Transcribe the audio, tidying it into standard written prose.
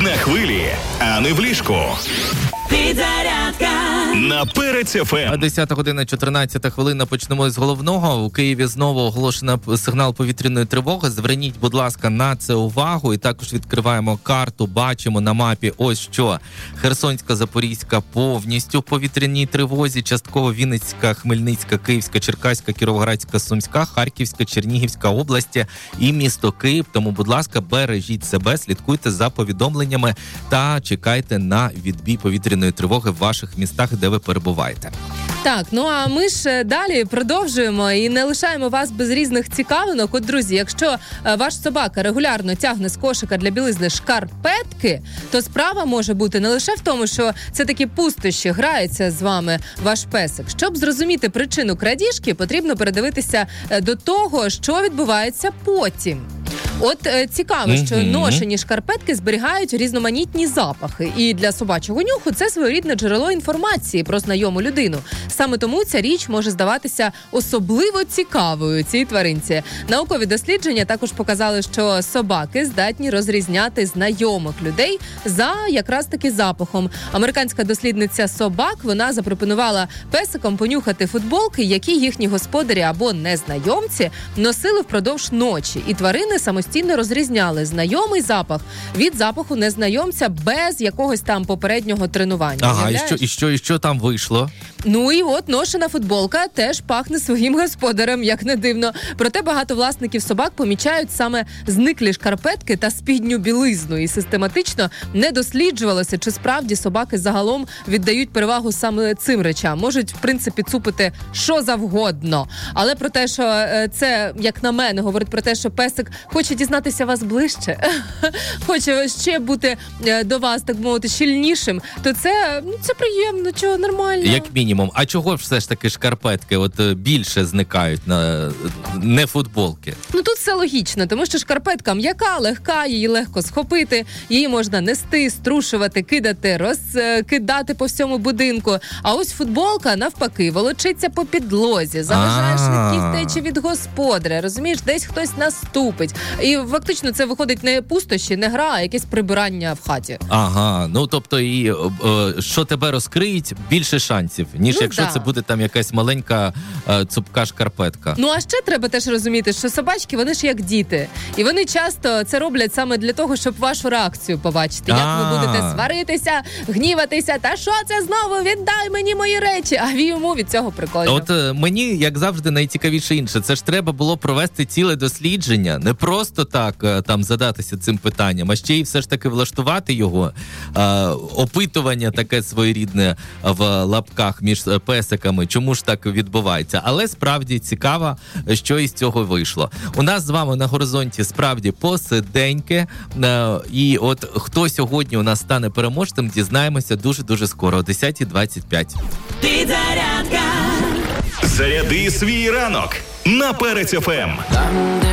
На хвилі, а не в ліжку. Підзарядка На Перець ФМ. 10 година, 14 хвилина. Почнемо з головного. У Києві знову оголошено сигнал повітряної тривоги. Зверніть, будь ласка, на це увагу. І також відкриваємо карту. Бачимо на мапі ось що. Херсонська, Запорізька повністю в повітряній тривозі. Частково Вінницька, Хмельницька, Київська, Черкаська, Кіровоградська, Сумська, Харківська, Чернігівська області і місто Київ. Тому, будь ласка, бережіть себе, слідкуйте за повідомленнями та чекайте на відбій повітряної тривоги в ваших містах, де ви перебуваєте. Так, ну а ми ж далі продовжуємо і не лишаємо вас без різних цікавинок. От, друзі, якщо ваш собака регулярно тягне з кошика для білизни шкарпетки, то справа може бути не лише в тому, що це такі пустощі, грається з вами ваш песик. Щоб зрозуміти причину крадіжки, потрібно передивитися до того, що відбувається потім. От цікаво, що ношені шкарпетки зберігають різноманітні запахи. І для собачого нюху це своєрідне джерело інформації про знайому людину. Саме тому ця річ може здаватися особливо цікавою цій тваринці. Наукові дослідження також показали, що собаки здатні розрізняти знайомих людей за якраз таки запахом. Американська дослідниця собак, вона запропонувала песикам понюхати футболки, які їхні господарі або незнайомці носили впродовж ночі. І тварини самостійно розрізняли знайомий запах від запаху незнайомця без якогось там попереднього тренування. Ага, і що там вийшло? Ну і от ношена футболка теж пахне своїм господарем, як не дивно. Проте багато власників собак помічають саме зниклі шкарпетки та спідню білизну. І систематично не досліджувалося, чи справді собаки загалом віддають перевагу саме цим речам. Можуть, в принципі, цупити що завгодно. Але про те, що це, як на мене, говорить про те, що песик хоче дізнатися вас ближче, хоче ще бути до вас, так мовити, щільнішим, то це приємно, чого, нормально. Як мінімум. А чого все ж таки шкарпетки більше зникають, не футболки? Ну тут все логічно, тому що шкарпетка м'яка, легка, її легко схопити, її можна нести, струшувати, кидати, розкидати по всьому будинку. А ось футболка, навпаки, волочиться по підлозі, заважає швидкій втечі від господаря, розумієш, десь хтось наступить. І фактично це виходить не пустощі, не гра, а якесь прибирання в хаті. Ага, ну тобто і що тебе розкриють, більше шансів, ніж якщо це буде там якась маленька цупка шкарпетка. Ну а ще треба теж розуміти, що собачки, вони ж як діти. І вони часто це роблять саме для того, щоб вашу реакцію побачити. Як ви будете сваритися, гніватися, та що це знову, віддай мені мої речі. А йому від цього прикольно. От мені, як завжди, найцікавіше інше. Це ж треба було провести ціле дослідження. Не просто так там задатися цим питанням, а ще й все ж таки влаштувати його. Опитування таке своєрідне в лапках між песиками. Чому ж так відбувається? Але справді цікаво, що із цього вийшло. У нас з вами на горизонті справді посиденьке. І от хто сьогодні у нас стане переможцем, дізнаємося дуже-дуже скоро, о 10:25. Підзарядка. Заряди свій ранок на Перець ФМ.